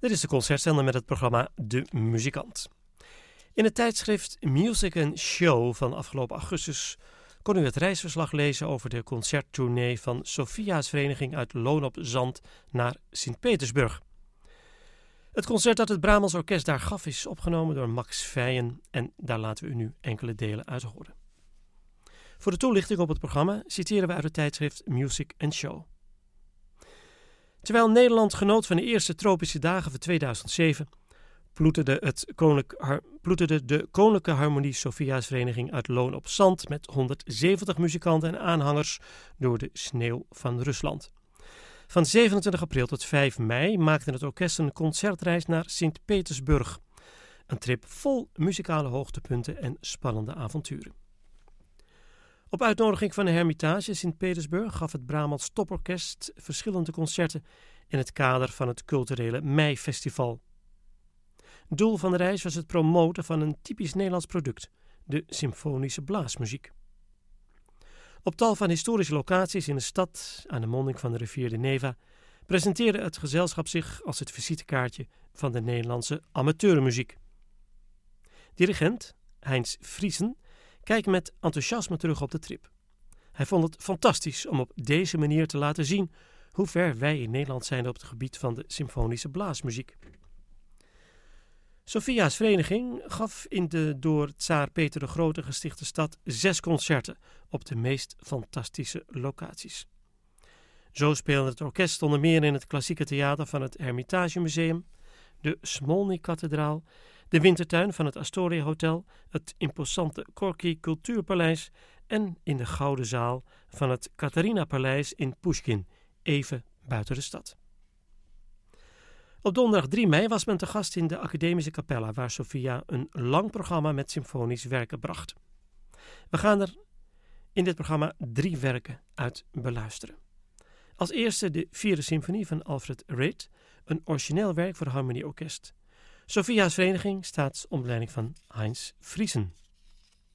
Dit is de concertzender met het programma De Muzikant. In het tijdschrift Music & Show van afgelopen augustus kon u het reisverslag lezen over de concerttournee van Sophia's Vereniging uit Loon op Zand naar Sint-Petersburg. Het concert dat het Bramels Orkest daar gaf is opgenomen door Max Vijen en daar laten we u nu enkele delen uit horen. Voor de toelichting op het programma citeren we uit het tijdschrift Music & Show. Terwijl Nederland genoot van de eerste tropische dagen van 2007, ploeterde de Koninklijke Harmonie Sophia's Vereniging uit Loon op Zand met 170 muzikanten en aanhangers door de sneeuw van Rusland. Van 27 april tot 5 mei maakte het orkest een concertreis naar Sint-Petersburg. Een trip vol muzikale hoogtepunten en spannende avonturen. Op uitnodiging van de Hermitage Sint-Petersburg gaf het Bramels Toporkest verschillende concerten in het kader van het culturele Meifestival. Doel van de reis was het promoten van een typisch Nederlands product, de symfonische blaasmuziek. Op tal van historische locaties in de stad, aan de monding van de rivier de Neva, presenteerde het gezelschap zich als het visitekaartje van de Nederlandse amateurmuziek. Dirigent Heinz Friesen kijkt met enthousiasme terug op de trip. Hij vond het fantastisch om op deze manier te laten zien hoe ver wij in Nederland zijn op het gebied van de symfonische blaasmuziek. Sophia's Vereniging gaf in de door Tsaar Peter de Grote gestichte stad 6 concerten op de meest fantastische locaties. Zo speelde het orkest onder meer in het klassieke theater van het Hermitage Museum, de Smolny-kathedraal, de wintertuin van het Astoria Hotel, het imposante Gorky Cultuurpaleis en in de Gouden Zaal van het Catharina-paleis in Pushkin, even buiten de stad. Op donderdag 3 mei was men te gast in de Academische Capella, waar Sophia een lang programma met symfonisch werken bracht. We gaan er in dit programma 3 werken uit beluisteren. Als eerste de 4e symfonie van Alfred Reed, een origineel werk voor harmonieorkest. Sophia's Vereniging staat onder leiding van Heinz Friesen.